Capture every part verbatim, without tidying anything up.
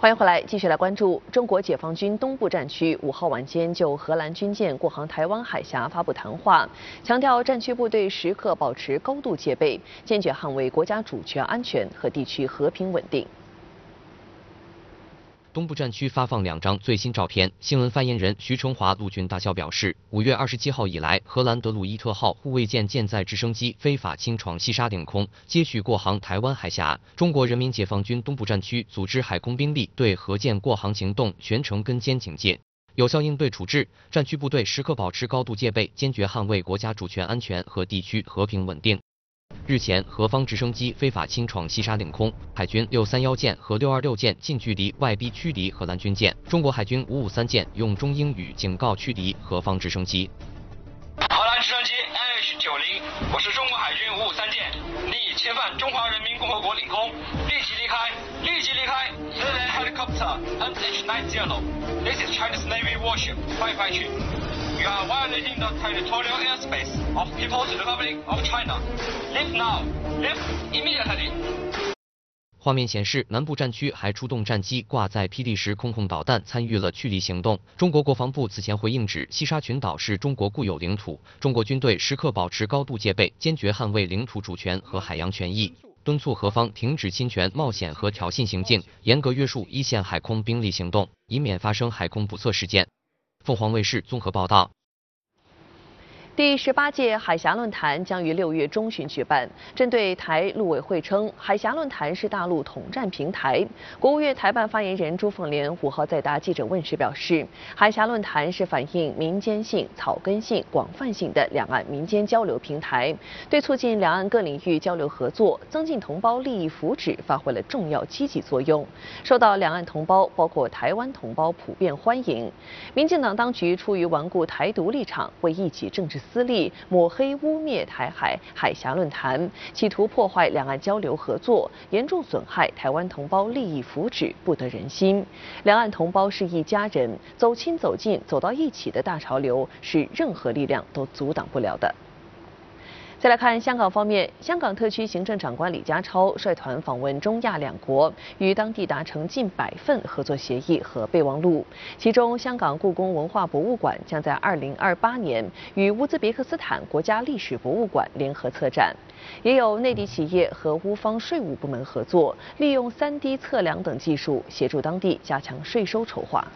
欢迎回来，继续来关注中国解放军东部战区五号晚间就荷兰军舰过航台湾海峡发布谈话，强调战区部队时刻保持高度戒备，坚决捍卫国家主权安全和地区和平稳定。 东部战区发放两张最新照片。新闻发言人徐成华陆军大校表示，五月二十七号以来，荷兰德鲁伊特号护卫舰舰载直升机非法侵闯西沙领空，接续过航台湾海峡。中国人民解放军东部战区组织海空兵力对河舰过航行动全程跟监警戒，有效应对处置。战区部队时刻保持高度戒备，坚决捍卫国家主权安全和地区和平稳定。 日前，何方直升机非法侵闯西沙领空，海军六三一舰和六二六舰近距离外逼驱离荷兰军舰，中国海军五五三舰用中英语警告驱离何方直升机。 荷兰直升机 H 九零，我是中国海军五五三舰，你已侵犯中华人民共和国领空，立即离开，立即离开。Thailand helicopter M H ninety. This is Chinese Navy warship. 快快去。 You are violating the territorial airspace of People's Republic of China. Leave now. Leave immediately. 画面显示，南部战区还出动战机挂载霹雳十空控导弹，参与了驱离行动。中国国防部此前回应指，西沙群岛是中国固有领土，中国军队时刻保持高度戒备，坚决捍卫领土主权和海洋权益，敦促何方停止侵权、冒险和挑衅行径，严格约束一线海空兵力行动，以免发生海空不测事件。 凤凰卫视综合报道。 第十八届海峡论坛将于六月中旬举办。针对台陆委会称，海峡论坛是大陆统战平台。国务院台办发言人朱凤莲五号在答记者问时表示，海峡论坛是反映民间性、草根性、广泛性的两岸民间交流平台，对促进两岸各领域交流合作、增进同胞利益福祉发挥了重要积极作用，受到两岸同胞，包括台湾同胞普遍欢迎。民进党当局出于顽固台独立场，为一己政治 私利抹黑污蔑台海海峡论坛，企图破坏两岸交流合作，严重损害台湾同胞利益福祉，不得人心。两岸同胞是一家人，走亲走近走到一起的大潮流，是任何力量都阻挡不了的。 再来看香港方面，香港特区行政长官李家超率团访问中亚两国，与当地达成近百份合作协议和备忘录。其中，香港故宫文化博物馆将在二零二八年与乌兹别克斯坦国家历史博物馆联合策展。也有内地企业和乌方税务部门合作，利用 三 D 测量等技术，协助当地加强税收筹划。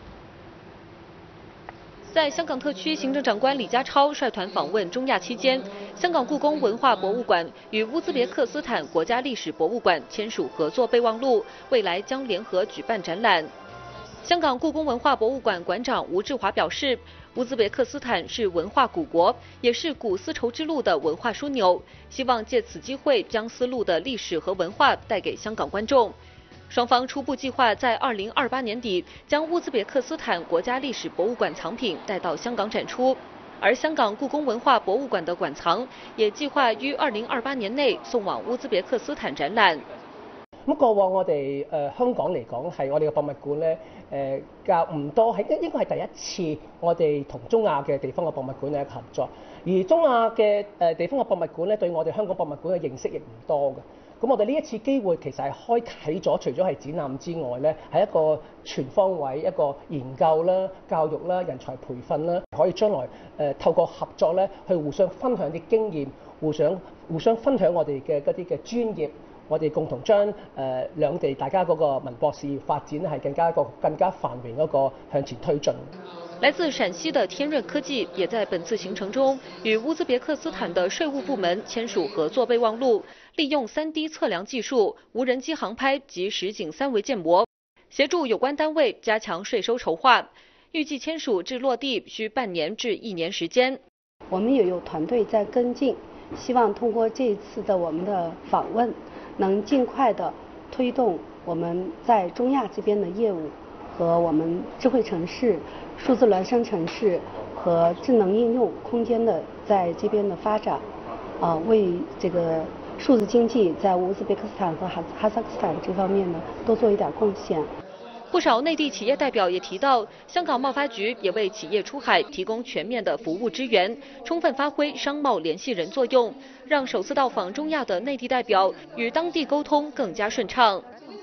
在香港特区行政长官李家超率团访问中亚期间，香港故宫文化博物馆与乌兹别克斯坦国家历史博物馆签署合作备忘录，未来将联合举办展览。香港故宫文化博物馆馆长吴志华表示，乌兹别克斯坦是文化古国，也是古丝绸之路的文化枢纽，希望借此机会将丝路的历史和文化带给香港观众。 双方初步计划在二零二八年底将乌兹别克斯坦国家历史博物馆藏品带到香港展出，而香港故宫文化博物館的館藏也計劃於二零二八年內送往烏茲別克斯坦展覽。 咁過往我哋誒、呃、香港嚟講係我哋嘅博物館咧誒較唔多，係應應該係第一次我哋同中亞嘅地方嘅博物館咧合作，而中亞嘅誒、呃、地方嘅博物館咧對我哋香港博物館嘅認識亦唔多嘅。 咁我哋呢一次機會其實係開啟咗，除咗係展覽之外咧，係一個全方位一個研究啦、教育啦、人才培訓啦，可以將來誒、呃、透過合作咧，去互相分享啲經驗，互相互相分享我哋嘅嗰啲嘅專業，我哋共同將誒、呃、兩地大家嗰個文博事業發展係更加一個更加繁榮嗰個向前推進。 来自陕西的天润科技也在本次行程中与乌兹别克斯坦的税务部门签署合作备忘录，利用 三 D 测量技术、无人机航拍及实景三维建模，协助有关单位加强税收筹划。预计签署至落地需半年至一年时间。 我们也有团队在跟进，希望通过这一次的我们的访问，能尽快的推动我们在中亚这边的业务和我们智慧城市。 数字孪生城市和智能应用空间的在这边的发展，啊、呃，为这个数字经济在乌兹别克斯坦和哈哈萨克斯坦这方面呢多做一点贡献。 不少内地企业代表也提到，香港贸发局也为企业出海提供全面的服务支援，充分发挥商贸联系人作用，让首次到访中亚的内地代表与当地沟通更加顺畅。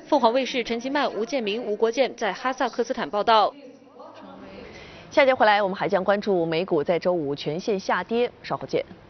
凤凰卫视陈其曼、吴建民、吴国建在哈萨克斯坦报道。 下节回来，我们还将关注美股在周五全线下跌，稍后见。